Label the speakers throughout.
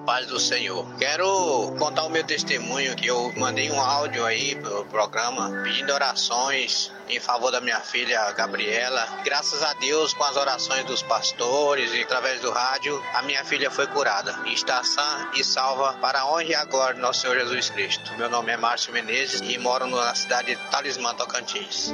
Speaker 1: paz do Senhor. Quero contar o meu testemunho, que eu mandei um áudio aí pro programa pedindo orações em favor da minha filha Gabriela. Graças a Deus, com as orações dos pastores e através do rádio, a minha filha foi curada e está sã e salva para a honra e a glória do nosso Senhor Jesus Cristo. Meu nome é Márcio Menezes e moro na cidade de Talismã, Tocantins.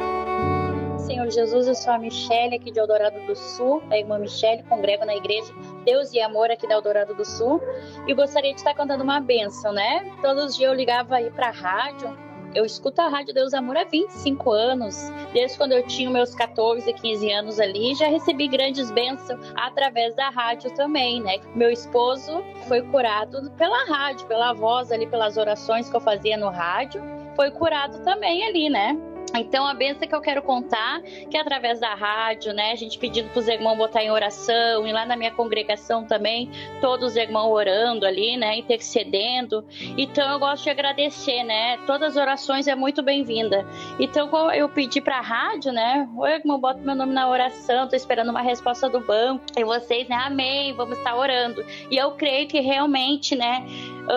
Speaker 2: Senhor Jesus, eu sou a Michele aqui de Eldorado do Sul, a irmã Michele, congrego na igreja Deus e Amor aqui da Eldorado do Sul, e gostaria de estar contando uma bênção, né? Todos os dias eu ligava aí pra rádio, eu escuto a rádio Deus e Amor há 25 anos, desde quando eu tinha meus 14, 15 anos ali, já recebi grandes bênçãos através da rádio também, né? Meu esposo foi curado pela rádio, pela voz ali, pelas orações que eu fazia no rádio, foi curado também ali, né? Então, a bênção que eu quero contar, que é através da rádio, né, a gente pedindo para os irmãos botar em oração, e lá na minha congregação também, todos os irmãos orando ali, né, intercedendo. Então, eu gosto de agradecer, né, todas as orações é muito bem-vinda. Então, eu pedi para a rádio, né, o irmão, bota meu nome na oração, tô esperando uma resposta do banco, e vocês, né, amém, vamos estar orando. E eu creio que realmente, né,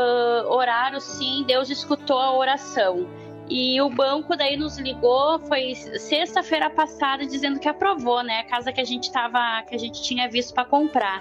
Speaker 2: oraram sim, Deus escutou a oração. E o banco daí nos ligou, foi sexta-feira passada, dizendo que aprovou, né? A casa que a gente tinha visto para comprar,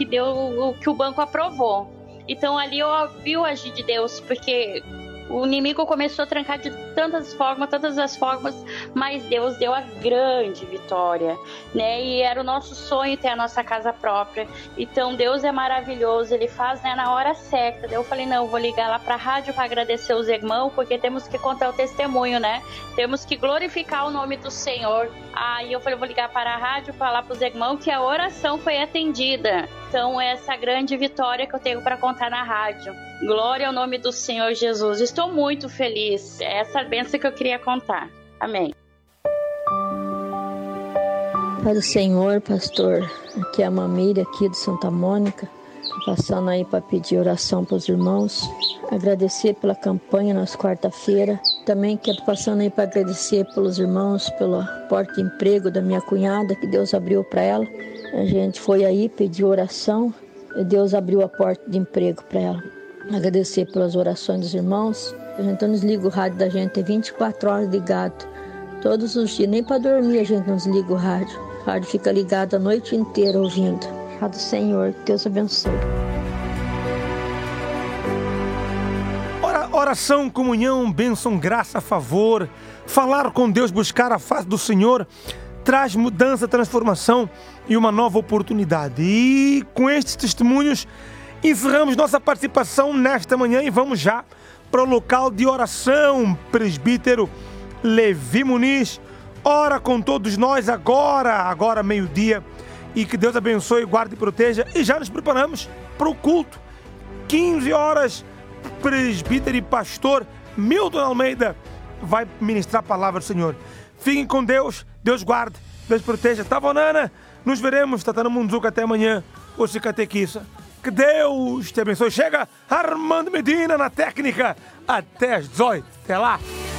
Speaker 2: que o banco aprovou. Então ali eu vi o agir de Deus, porque o inimigo começou a trancar de todas as formas, mas Deus deu a grande vitória, né? E era o nosso sonho ter a nossa casa própria. Então Deus é maravilhoso, Ele faz, né, na hora certa. Daí eu falei, não, eu vou ligar lá pra rádio para agradecer os irmãos, porque temos que contar o testemunho, né? Temos que glorificar o nome do Senhor. Aí eu falei, eu vou ligar para a rádio, falar pros irmãos que a oração foi atendida. Então essa grande vitória que eu tenho para contar na rádio. Glória ao nome do Senhor Jesus. Estou muito feliz. É essa bênção que eu queria contar. Amém.
Speaker 3: Pai do Senhor, pastor, aqui é a Mamília, aqui de Santa Mônica, passando aí para pedir oração para os irmãos, agradecer pela campanha nas quarta-feira, também quero passando aí para agradecer pelos irmãos, pela porta de emprego da minha cunhada, que Deus abriu para ela. A gente foi aí, pediu oração, e Deus abriu a porta de emprego para ela. Agradecer pelas orações dos irmãos. A gente não desliga o rádio da gente, é 24 horas ligado, todos os dias, nem para dormir a gente não desliga o rádio. O rádio fica ligado a noite inteira ouvindo. Pai do Senhor, Deus abençoe.
Speaker 4: Oração, comunhão, bênção, graça, favor. Falar com Deus, buscar a face do Senhor, traz mudança, transformação e uma nova oportunidade. E com estes testemunhos, encerramos nossa participação nesta manhã e vamos já para o local de oração. Presbítero Levi Muniz, ora com todos nós agora meio-dia, e que Deus abençoe, guarde e proteja, e já nos preparamos para o culto. 15 horas, presbítero e pastor Milton Almeida vai ministrar a palavra do Senhor. Fiquem com Deus, Deus guarde, Deus proteja. Tavonana, nos veremos, Tatana Munzuca, até amanhã, hoje catequista. Que Deus te abençoe. Chega Armando Medina na técnica, até às 18. Até lá.